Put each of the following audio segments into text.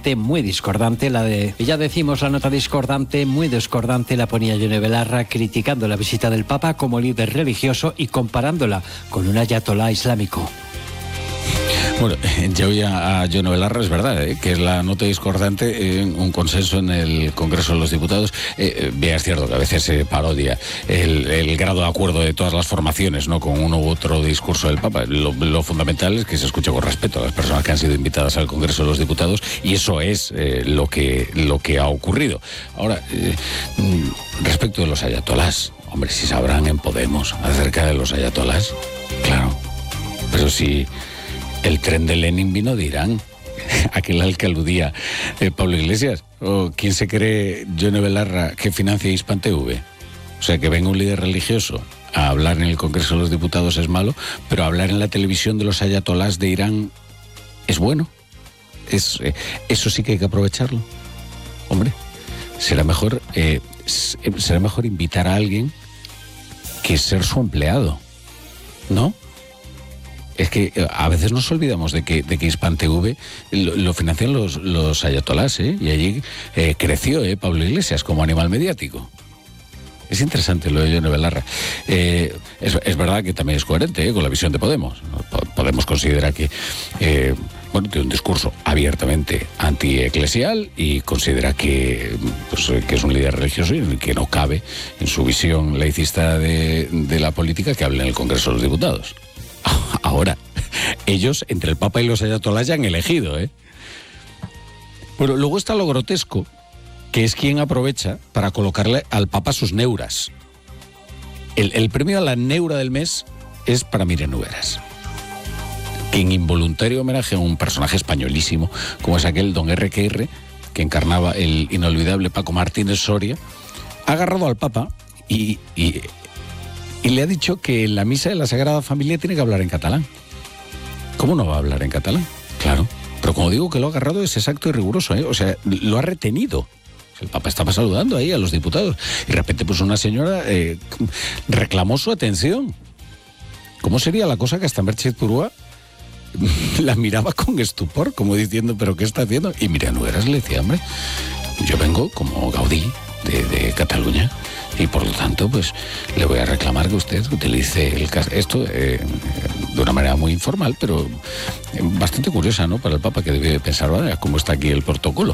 discordante, muy discordante, ya decimos la nota discordante, muy discordante, la ponía Yone Belarra criticando la visita del Papa como líder religioso y comparándola con un ayatolá islámico. Bueno, ya oía a Yone Belarra, es verdad, que es la nota discordante, un consenso en el Congreso de los Diputados. Bien, es cierto que a veces se parodia el grado de acuerdo de todas las formaciones, ¿no?, con uno u otro discurso del Papa. Lo fundamental es que se escuche con respeto a las personas que han sido invitadas al Congreso de los Diputados, y eso es lo que ha ocurrido. Ahora, respecto de los ayatolás, hombre, si sabrán en Podemos acerca de los ayatolás, claro, pero si el tren de Lenin vino de Irán, aquel al que aludía Pablo Iglesias. ¿O quién se cree Yone Belarra que financia Hispan TV? O sea, que venga un líder religioso a hablar en el Congreso de los Diputados es malo, pero hablar en la televisión de los ayatolás de Irán es bueno. Eso sí que hay que aprovecharlo. Hombre, será mejor invitar a alguien que ser su empleado, ¿no? Es que a veces nos olvidamos de que Hispan TV lo financian los ayatolás, y allí creció Pablo Iglesias como animal mediático. Es interesante lo de Yone Belarra. Es verdad que también es coherente con la visión de Podemos. Podemos considera que tiene un discurso abiertamente antieclesial y considera que es un líder religioso y que no cabe en su visión laicista de la política que hable en el Congreso de los Diputados. Ahora, ellos, entre el Papa y los ayatolás, ya han elegido, Bueno, luego está lo grotesco, que es quien aprovecha para colocarle al Papa sus neuras. El premio a la neura del mes es para Miriam Nogueras, que en involuntario homenaje a un personaje españolísimo, como es aquel don RQR, que encarnaba el inolvidable Paco Martínez Soria, ha agarrado al Papa y le ha dicho que en la misa de la Sagrada Familia tiene que hablar en catalán. ¿Cómo no va a hablar en catalán? Claro, pero como digo que lo ha agarrado es exacto y riguroso, O sea, lo ha retenido. El Papa estaba saludando ahí a los diputados y de repente pues una señora reclamó su atención. ¿Cómo sería la cosa que hasta Merche Purúa la miraba con estupor, como diciendo, ¿pero qué está haciendo? Y Miriam Nogueras le decía, hombre, yo vengo como Gaudí de Cataluña y por lo tanto pues le voy a reclamar que usted utilice esto de una manera muy informal, pero bastante curiosa, ¿no?, para el Papa, que debe pensar, cómo está aquí el protocolo.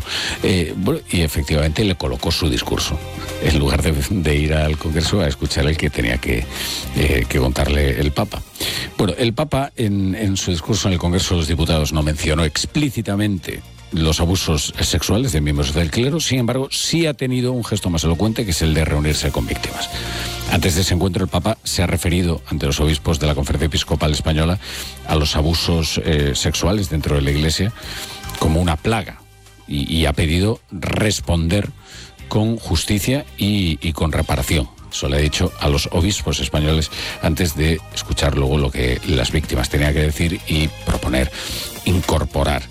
Y efectivamente le colocó su discurso en lugar de ir al Congreso a escuchar el que tenía que contarle el Papa. Bueno, el Papa en su discurso en el Congreso de los Diputados no mencionó explícitamente los abusos sexuales de miembros del clero. Sin embargo, sí ha tenido un gesto más elocuente, que es el de reunirse con víctimas. Antes de ese encuentro, el Papa se ha referido ante los obispos de la Conferencia Episcopal Española a los abusos sexuales dentro de la Iglesia como una plaga y ha pedido responder con justicia y con reparación. Eso le ha dicho a los obispos españoles antes de escuchar luego lo que las víctimas tenían que decir y proponer incorporar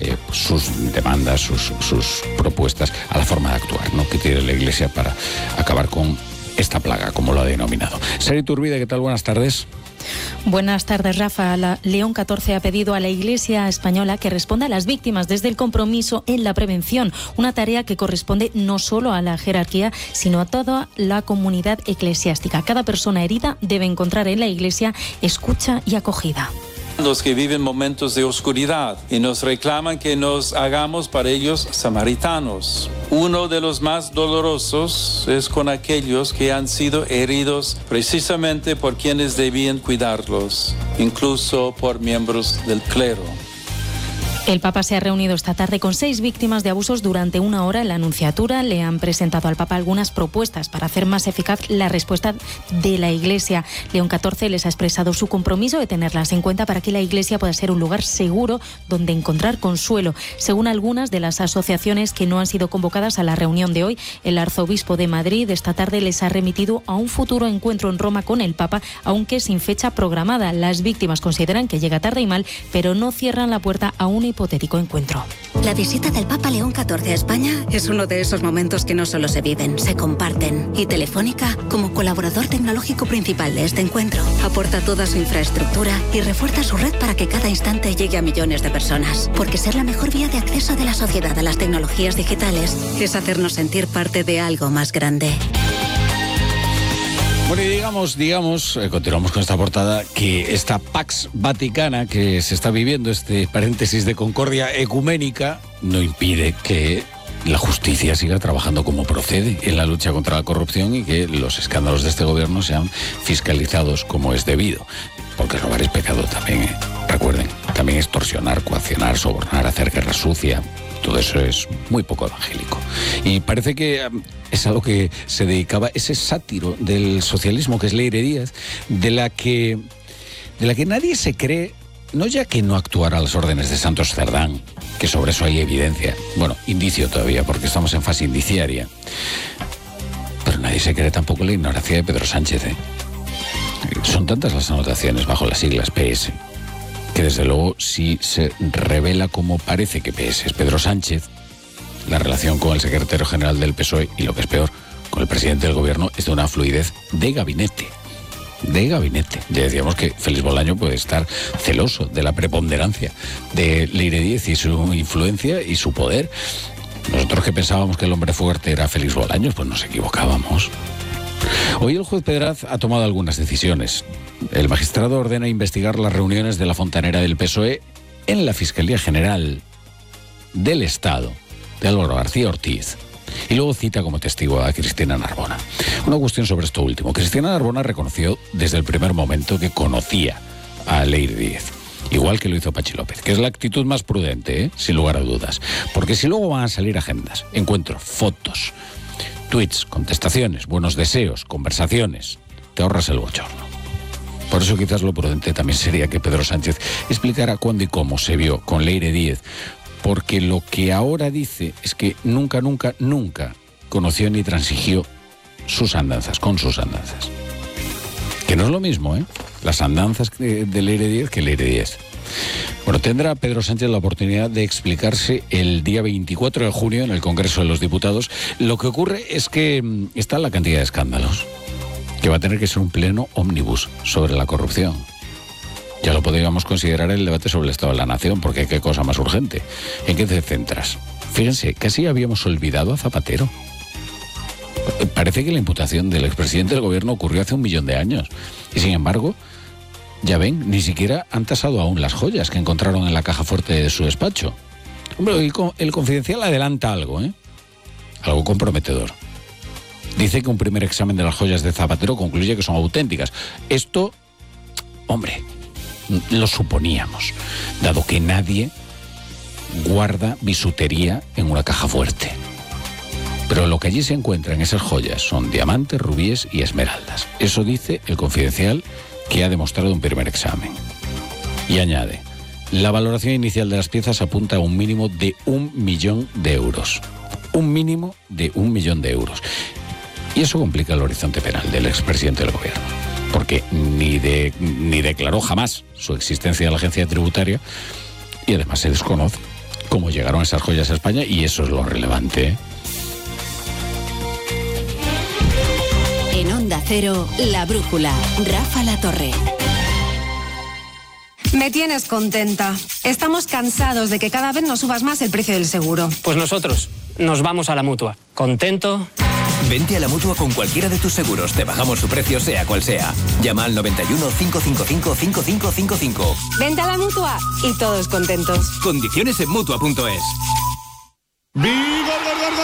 sus demandas, sus propuestas a la forma de actuar, ¿no?, que tiene la Iglesia para acabar con esta plaga, como lo ha denominado. Sara Iturbide, ¿qué tal? Buenas tardes. Buenas tardes, Rafa. León XIV ha pedido a la Iglesia española que responda a las víctimas desde el compromiso en la prevención, una tarea que corresponde no solo a la jerarquía, sino a toda la comunidad eclesiástica. Cada persona herida debe encontrar en la Iglesia escucha y acogida. Los que viven momentos de oscuridad y nos reclaman que nos hagamos para ellos samaritanos. Uno de los más dolorosos es con aquellos que han sido heridos precisamente por quienes debían cuidarlos, incluso por miembros del clero. El Papa se ha reunido esta tarde con 6 víctimas de abusos durante una hora en la Nunciatura. Le han presentado al Papa algunas propuestas para hacer más eficaz la respuesta de la Iglesia. León XIV les ha expresado su compromiso de tenerlas en cuenta para que la Iglesia pueda ser un lugar seguro donde encontrar consuelo. Según algunas de las asociaciones que no han sido convocadas a la reunión de hoy, el arzobispo de Madrid esta tarde les ha remitido a un futuro encuentro en Roma con el Papa, aunque sin fecha programada. Las víctimas consideran que llega tarde y mal, pero no cierran la puerta a una hipotético encuentro. La visita del Papa León XIV a España es uno de esos momentos que no solo se viven, se comparten. Y Telefónica, como colaborador tecnológico principal de este encuentro, aporta toda su infraestructura y refuerza su red para que cada instante llegue a millones de personas. Porque ser la mejor vía de acceso de la sociedad a las tecnologías digitales es hacernos sentir parte de algo más grande. Bueno, y digamos, continuamos con esta portada, que esta Pax Vaticana que se está viviendo, este paréntesis de concordia ecuménica, no impide que la justicia siga trabajando como procede en la lucha contra la corrupción y que los escándalos de este gobierno sean fiscalizados como es debido. Porque robar es pecado también, recuerden, también extorsionar, coaccionar, sobornar, hacer guerra sucia. Todo eso es muy poco evangélico. Y parece que es a lo que se dedicaba ese sátiro del socialismo que es Leire Díaz, de la que nadie se cree, no ya que no actuara a las órdenes de Santos Cerdán, que sobre eso hay evidencia, bueno, indicio todavía, porque estamos en fase indiciaria, pero nadie se cree tampoco la ignorancia de Pedro Sánchez, ¿eh? Son tantas las anotaciones bajo las siglas PS, que desde luego si se revela como parece que PS es Pedro Sánchez, la relación con el secretario general del PSOE y lo que es peor, con el presidente del gobierno es de una fluidez de gabinete. De gabinete. Ya decíamos que Félix Bolaño puede estar celoso de la preponderancia de Leire Díaz y su influencia y su poder. Nosotros que pensábamos que el hombre fuerte era Félix Bolaños, pues nos equivocábamos. Hoy el juez Pedraz ha tomado algunas decisiones. El magistrado ordena investigar las reuniones de la fontanera del PSOE en la Fiscalía General del Estado, de Álvaro García Ortiz. Y luego cita como testigo a Cristina Narbona. Una cuestión sobre esto último. Cristina Narbona reconoció desde el primer momento que conocía a Leire Díaz, igual que lo hizo Pachi López, que es la actitud más prudente, sin lugar a dudas. Porque si luego van a salir agendas, encuentros, fotos, tweets, contestaciones, buenos deseos, conversaciones, te ahorras el bochorno. Por eso quizás lo prudente también sería que Pedro Sánchez explicara cuándo y cómo se vio con Leire Díaz, porque lo que ahora dice es que nunca conoció ni transigió sus andanzas, con sus andanzas. Que no es lo mismo, las andanzas de Leire Díaz que Leire Díaz. Bueno, tendrá Pedro Sánchez la oportunidad de explicarse el día 24 de junio en el Congreso de los Diputados. Lo que ocurre es que está la cantidad de escándalos, que va a tener que ser un pleno ómnibus sobre la corrupción. Ya lo podríamos considerar el debate sobre el Estado de la Nación, porque qué cosa más urgente. ¿En qué te centras? Fíjense, casi habíamos olvidado a Zapatero. Parece que la imputación del expresidente del gobierno ocurrió hace 1 millón de años. Y sin embargo, ya ven, ni siquiera han tasado aún las joyas que encontraron en la caja fuerte de su despacho. Hombre, el Confidencial adelanta algo, algo comprometedor. Dice que un primer examen de las joyas de Zapatero concluye que son auténticas. Esto, hombre, lo suponíamos, dado que nadie guarda bisutería en una caja fuerte. Pero lo que allí se encuentra en esas joyas son diamantes, rubíes y esmeraldas. Eso dice el Confidencial, que ha demostrado un primer examen. Y añade, la valoración inicial de las piezas apunta a un mínimo de 1 millón de euros. Un mínimo de 1 millón de euros. Y eso complica el horizonte penal del expresidente del gobierno, porque ni declaró jamás su existencia en la agencia tributaria y además se desconoce cómo llegaron esas joyas a España, y eso es lo relevante. En Onda Cero, La Brújula, Rafa La Torre. Me tienes contenta. Estamos cansados de que cada vez nos subas más el precio del seguro. Pues nosotros nos vamos a la Mutua. ¿Contento? Vente a la Mutua con cualquiera de tus seguros. Te bajamos su precio, sea cual sea. Llama al 91 555 5555. Vente a la Mutua y todos contentos. Condiciones en Mutua.es. ¡Vigor!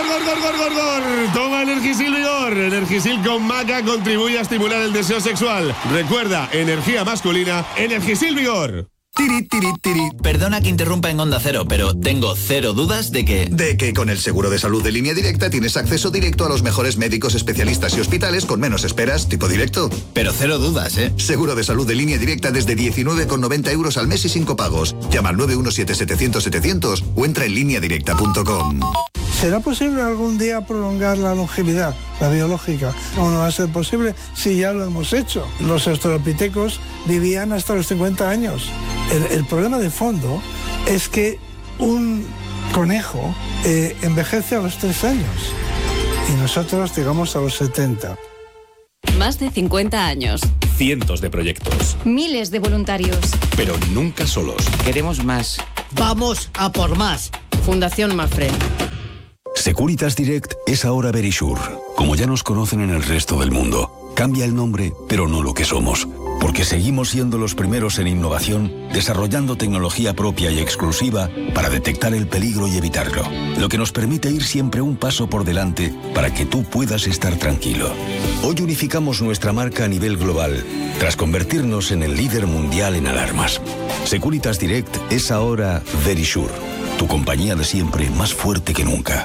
Toma Energisil Vigor. Energisil con maca contribuye a estimular el deseo sexual. Recuerda, energía masculina, Energisil Vigor. Tiri. Perdona que interrumpa en Onda Cero, pero tengo cero dudas de que con el seguro de salud de Línea Directa tienes acceso directo a los mejores médicos, especialistas y hospitales con menos esperas, tipo directo. Pero cero dudas, ¿eh? Seguro de salud de Línea Directa desde 19,90 euros al mes y sin copagos. Llama al 917-700-700 o entra en lineadirecta.com. ¿Será posible algún día prolongar la longevidad, la biológica? ¿Cómo no va a ser posible si ya lo hemos hecho? Los australopitecos vivían hasta los 50 años. El problema de fondo es que un conejo envejece a los 3 años y nosotros llegamos a los 70. Más de 50 años. Cientos de proyectos. Miles de voluntarios. Pero nunca solos. Queremos más. Vamos a por más. Fundación Mapfre. Securitas Direct es ahora Verisure. Como ya nos conocen en el resto del mundo. Cambia el nombre, pero no lo que somos. Porque seguimos siendo los primeros en innovación, desarrollando tecnología propia y exclusiva para detectar el peligro y evitarlo. Lo que nos permite ir siempre un paso por delante para que tú puedas estar tranquilo. Hoy unificamos nuestra marca a nivel global, tras convertirnos en el líder mundial en alarmas. Securitas Direct es ahora Verisure, tu compañía de siempre más fuerte que nunca.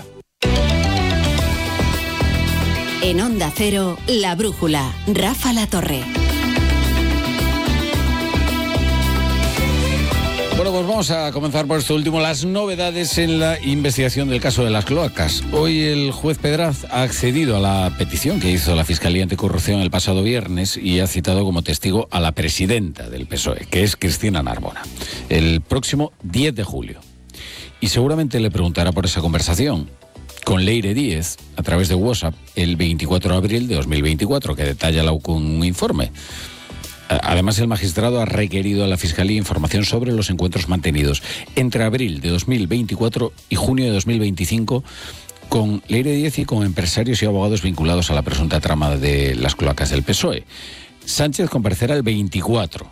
En Onda Cero, La Brújula, Rafa La Torre. Bueno, pues vamos a comenzar por esto último, las novedades en la investigación del caso de las cloacas. Hoy el juez Pedraz ha accedido a la petición que hizo la Fiscalía Anticorrupción el pasado viernes y ha citado como testigo a la presidenta del PSOE, que es Cristina Narbona, el próximo 10 de julio. Y seguramente le preguntará por esa conversación con Leire Díez a través de WhatsApp el 24 de abril de 2024, que detalla la UCO un informe. Además, el magistrado ha requerido a la Fiscalía información sobre los encuentros mantenidos entre abril de 2024 y junio de 2025 con Leire Díez y con empresarios y abogados vinculados a la presunta trama de las cloacas del PSOE. Sánchez comparecerá el 24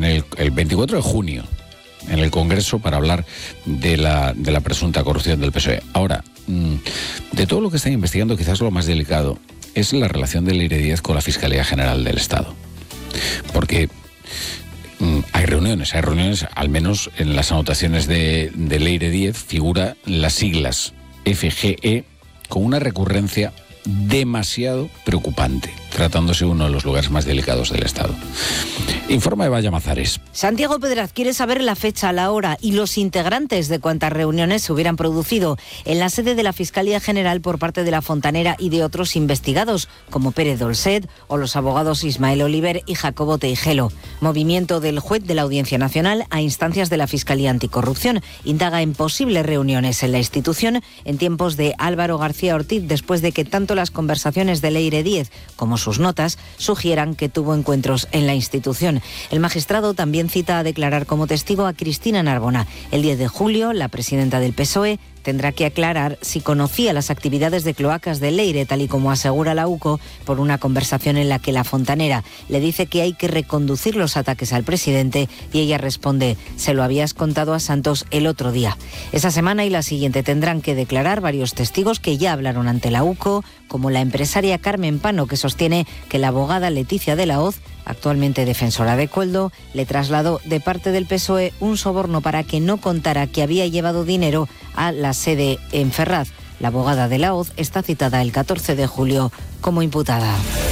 de junio en el Congreso para hablar de la presunta corrupción del PSOE. Ahora, de todo lo que están investigando, quizás lo más delicado es la relación de Leire Díez con la Fiscalía General del Estado. Porque hay reuniones, al menos en las anotaciones de Leire Díez figura las siglas FGE con una recurrencia demasiado preocupante, tratándose uno de los lugares más delicados del Estado. Informa Eva Llamazares. Santiago Pedraz quiere saber la fecha, la hora y los integrantes de cuántas reuniones se hubieran producido en la sede de la Fiscalía General por parte de la Fontanera y de otros investigados, como Pérez Dolcet o los abogados Ismael Oliver y Jacobo Teijelo. Movimiento del juez de la Audiencia Nacional a instancias de la Fiscalía Anticorrupción indaga en posibles reuniones en la institución en tiempos de Álvaro García Ortiz, después de que tanto las conversaciones de Leire Díez como sus notas sugieran que tuvo encuentros en la institución. El magistrado también cita a declarar como testigo a Cristina Narbona. El 10 de julio, la presidenta del PSOE tendrá que aclarar si conocía las actividades de cloacas de Leire, tal y como asegura la UCO, por una conversación en la que la Fontanera le dice que hay que reconducir los ataques al presidente y ella responde: se lo habías contado a Santos el otro día. Esa semana y la siguiente tendrán que declarar varios testigos que ya hablaron ante la UCO, como la empresaria Carmen Pano, que sostiene que la abogada Leticia de la Hoz, actualmente defensora de Coldo, le trasladó de parte del PSOE un soborno para que no contara que había llevado dinero a la sede en Ferraz. La abogada de la Hoz está citada el 14 de julio como imputada.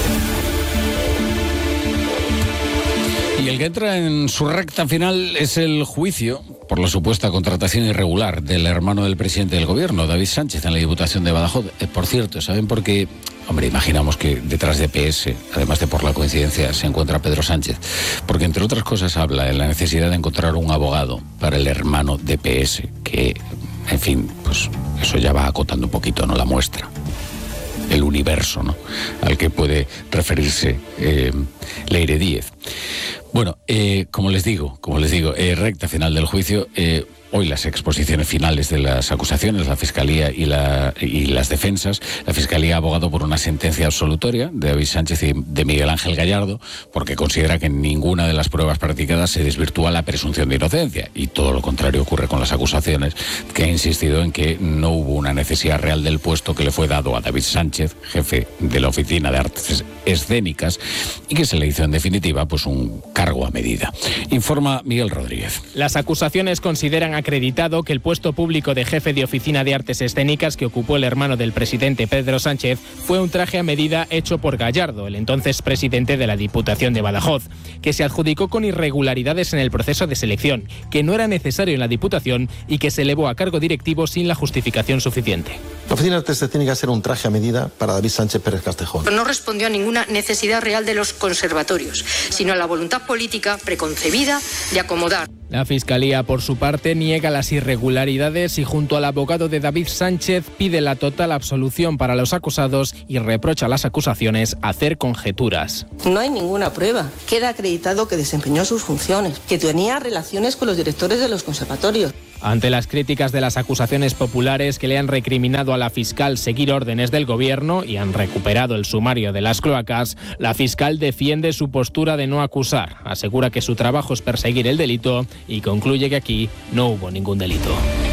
Y el que entra en su recta final es el juicio por la supuesta contratación irregular del hermano del presidente del gobierno, David Sánchez, en la Diputación de Badajoz. Por cierto, ¿saben por qué? Hombre, imaginamos que detrás de PS, además de por la coincidencia, se encuentra Pedro Sánchez. Porque, entre otras cosas, habla de la necesidad de encontrar un abogado para el hermano de PS, que, en fin, pues eso ya va acotando un poquito, ¿no?, la muestra. El universo, ¿no?, al que puede referirse Leire Díez. Bueno, como les digo, recta final del juicio. Hoy las exposiciones finales de las acusaciones, la Fiscalía y las defensas. La Fiscalía ha abogado por una sentencia absolutoria de David Sánchez y de Miguel Ángel Gallardo, porque considera que en ninguna de las pruebas practicadas se desvirtúa la presunción de inocencia, y todo lo contrario ocurre con las acusaciones, que ha insistido en que no hubo una necesidad real del puesto que le fue dado a David Sánchez, jefe de la Oficina de Artes Escénicas, y que se le hizo en definitiva pues un cargo a medida. Informa Miguel Rodríguez. Las acusaciones consideran acreditado que el puesto público de jefe de Oficina de Artes Escénicas que ocupó el hermano del presidente Pedro Sánchez fue un traje a medida hecho por Gallardo, el entonces presidente de la Diputación de Badajoz, que se adjudicó con irregularidades en el proceso de selección, que no era necesario en la Diputación y que se elevó a cargo directivo sin la justificación suficiente. La Oficina de Artes Escénicas era un traje a medida para David Sánchez Pérez Castejón. No respondió a ninguna necesidad real de los conservatorios, sino a la voluntad política preconcebida de acomodar La Fiscalía, por su parte, niega las irregularidades y junto al abogado de David Sánchez pide la total absolución para los acusados y reprocha a las acusaciones hacer conjeturas. No hay ninguna prueba. Queda acreditado que desempeñó sus funciones, que tenía relaciones con los directores de los conservatorios. Ante las críticas de las acusaciones populares que le han recriminado a la fiscal seguir órdenes del gobierno y han recuperado el sumario de las cloacas, la fiscal defiende su postura de no acusar, asegura que su trabajo es perseguir el delito y concluye que aquí no hubo ningún delito.